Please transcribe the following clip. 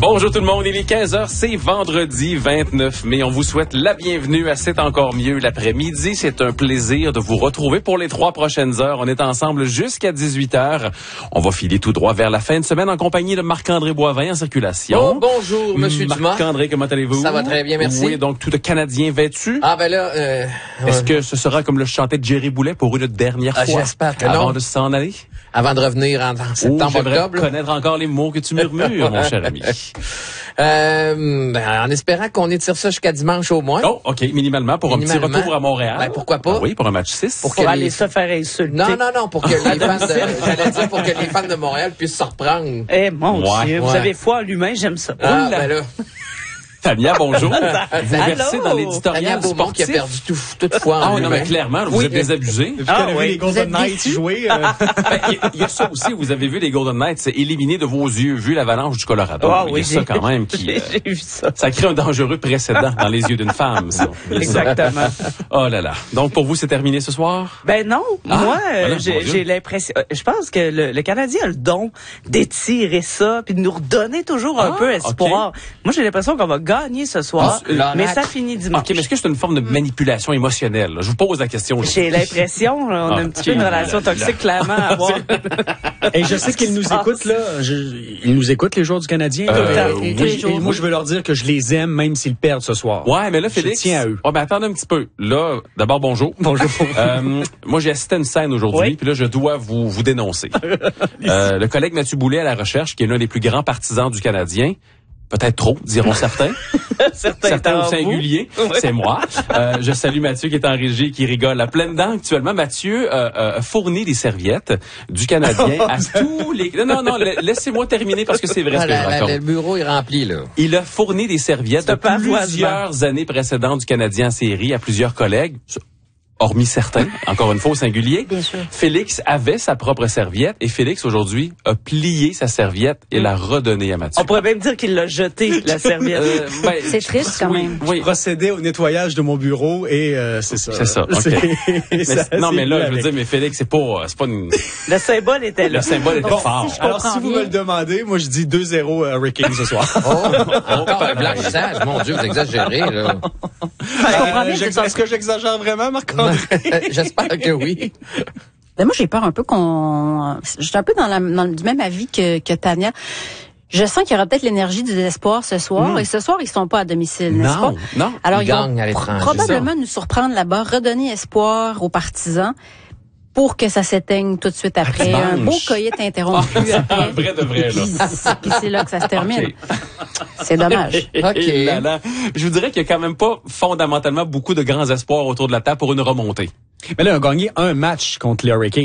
Bonjour tout le monde, il est 15h, c'est vendredi 29 mai. On vous souhaite la bienvenue à C'est encore mieux l'après-midi. C'est un plaisir de vous retrouver pour les 3 prochaines heures. On est ensemble jusqu'à 18h. On va filer tout droit vers la fin de semaine en compagnie de Marc-André Boivin en circulation. Oh, bonjour, Monsieur Dumas. Marc-André, comment allez-vous? Ça va très bien, merci. Oui, donc tout de Canadien vêtu. Ah, ben là... Est-ce que ce sera comme le chantait Jerry Boulet pour une dernière fois? J'espère que avant non. de s'en aller? Avant de revenir en septembre-octobre. J'aimerais connaître encore les mots que tu murmures, mon cher ami. En espérant qu'on étire ça jusqu'à dimanche au moins. Oh, OK, minimalement, pour un petit retour à Montréal. Ben, pourquoi pas? Ah oui, pour un match 6. Pour aller se faire insulter. Non, pour que les fans j'allais dire pour que les fans de Montréal puissent se reprendre. Eh, mon Dieu, vous Ouais. avez foi en l'humain, j'aime ça. Ah, ben là. Tania, bonjour. Vous versez dans Tania l'éditorial Beaumont qui a sportif. perdu toute foi en Ah oui, non, mais l'humain. clairement, vous êtes désabusé. Puis t'as vu les Vous Golden êtes Knights déçus? jouer. Il y a ça aussi, vous avez vu les Golden Knights éliminés de vos yeux, vu l'avalanche du Colorado. Ah Il y a ça quand même qui... J'ai vu ça. ça crée un dangereux précédent dans les yeux d'une femme, ça. Exactement. Oh là là. Donc, pour vous, c'est terminé ce soir? Ben non, Ah, moi, voilà, mon Dieu. j'ai l'impression, je pense que le Canadien a le don d'étirer ça puis de nous redonner toujours un peu espoir. Moi, j'ai l'impression qu'on va gagner ce soir, mais ça finit dimanche. OK, mais est-ce que c'est une forme de manipulation émotionnelle? Là? Je vous pose la question. J'ai l'impression, là, on a un petit peu une relation toxique clairement à avoir. Et je sais qu'ils nous écoutent, là. Ils nous écoutent, les joueurs du Canadien. oui. Et moi, je veux leur dire que je les aime, même s'ils perdent ce soir. Ouais, mais là, Félix. Je tiens à eux. Ouais, ben attendez un petit peu. Là, d'abord, bonjour. Bonjour. Moi, j'ai assisté à une scène aujourd'hui, Oui. puis là, je dois vous dénoncer. Le collègue Mathieu Boulet à la recherche, qui est l'un des plus grands partisans du Canadien, peut-être trop, diront certains. Certains au singulier, c'est moi. Je salue Mathieu qui est en régie, qui rigole à pleines dents actuellement. Mathieu fournit des serviettes du Canadien à tous les... Non, laissez-moi terminer parce que c'est vrai ce que je raconte. Le bureau est rempli, là. Il a fourni des serviettes de plusieurs années précédentes du Canadien en série à plusieurs collègues. Hormis certains, encore une fois au singulier. Bien sûr. Félix avait sa propre serviette et Félix, aujourd'hui, a plié sa serviette et l'a redonnée à Mathieu. On pourrait même dire qu'il l'a jeté, la serviette. C'est triste quand même. Oui. Je procédais au nettoyage de mon bureau et c'est ça. C'est ça, OK. Non, mais là, je veux dire, mais Félix, c'est pas une... Le symbole était là. Le symbole était fort. Alors, si vous me le demandez, moi, je dis 2-0 à Hurricane ce soir. Encore un blanchissage. Mon Dieu, vous exagérez, là. Est-ce que j'exagère vraiment, Marc-André? J'espère que oui. Ben moi, j'ai peur un peu je suis un peu dans du même avis que Tania. Je sens qu'il y aura peut-être l'énergie du désespoir ce soir. Et ce soir, ils sont pas à domicile, n'est-ce pas? Non. Alors, Ils ils vont gagnent à l'étranger. probablement nous surprendre là-bas, redonner espoir aux partisans pour que ça s'éteigne tout de suite après. dimanche. Un beau coït interrompu après. Vrai de vrai, là. Puis c'est là que ça se termine. OK. C'est dommage. OK. Et là, là, je vous dirais qu'il y a quand même pas fondamentalement beaucoup de grands espoirs autour de la table pour une remontée. Mais là, on a gagné un match contre les Hurricanes.